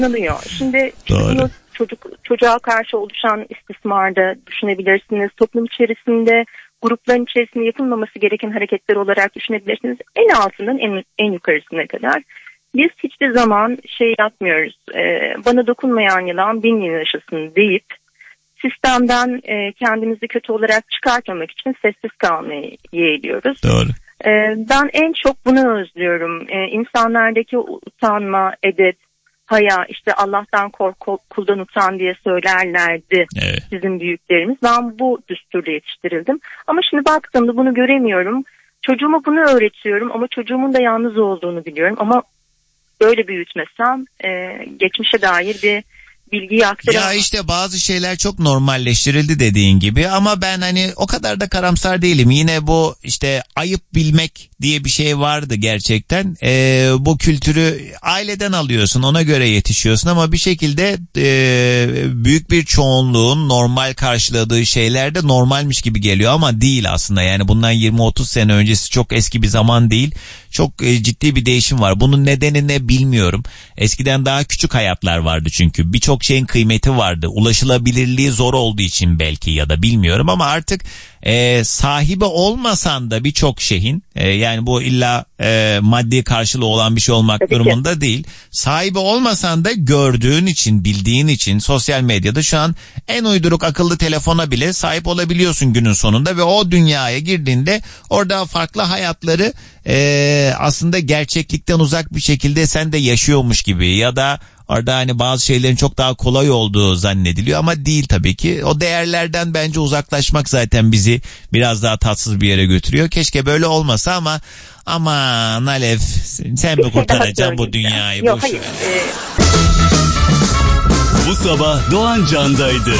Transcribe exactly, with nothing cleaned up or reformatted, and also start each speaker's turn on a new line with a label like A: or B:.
A: Anlıyor. Şimdi bunu çocuk, çocuğa karşı oluşan istismarda düşünebilirsiniz. Toplum içerisinde, grupların içerisinde yapılmaması gereken hareketler olarak düşünebilirsiniz. En altından en, en yukarısına kadar. Biz hiçbir zaman şey yapmıyoruz. E, bana dokunmayan yılan bin yıl yaşasın deyip sistemden e, kendimizi kötü olarak çıkartmamak için sessiz kalmayı yeğliyoruz.
B: Doğru.
A: E, ben en çok bunu özlüyorum. E, insanlardaki utanma, edep, haya, işte Allah'tan kork, kuldan utan diye söylerlerdi
B: evet.
A: bizim büyüklerimiz. Ben bu düsturla yetiştirildim. Ama şimdi baktığımda bunu göremiyorum. Çocuğuma bunu öğretiyorum ama çocuğumun da yalnız olduğunu biliyorum. Ama böyle büyütmesem e, geçmişe dair bir bilgiyi aktaramam.
B: Ya işte bazı şeyler çok normalleştirildi dediğin gibi ama ben hani o kadar da karamsar değilim. Yine bu işte ayıp bilmek diye bir şey vardı gerçekten. Ee, bu kültürü aileden alıyorsun, ona göre yetişiyorsun ama bir şekilde e, büyük bir çoğunluğun normal karşıladığı şeyler de normalmiş gibi geliyor ama değil aslında. Yani bundan yirmi otuz sene öncesi çok eski bir zaman değil. Çok e, ciddi bir değişim var. Bunun nedeni ne bilmiyorum. Eskiden daha küçük hayatlar vardı çünkü. Birçok şeyin kıymeti vardı. Ulaşılabilirliği zor olduğu için belki ya da bilmiyorum ama artık e, sahibi olmasan da birçok şeyin e, yani bu illa e, maddi karşılığı olan bir şey olmak Tabii durumunda ki. değil. Sahibi olmasan da gördüğün için, bildiğin için sosyal medyada şu an en uyduruk akıllı telefona bile sahip olabiliyorsun günün sonunda ve o dünyaya girdiğinde orada farklı hayatları e, aslında gerçeklikten uzak bir şekilde sen de yaşıyormuş gibi ya da orada hani bazı şeylerin çok daha kolay olduğu zannediliyor ama değil tabii ki. O değerlerden bence uzaklaşmak zaten bizi biraz daha tatsız bir yere götürüyor. Keşke böyle olmasa ama aman Alev sen mi kurtaracaksın bu dünyayı?
A: Yok hayır. E...
C: Bu sabah Doğan Can'daydı.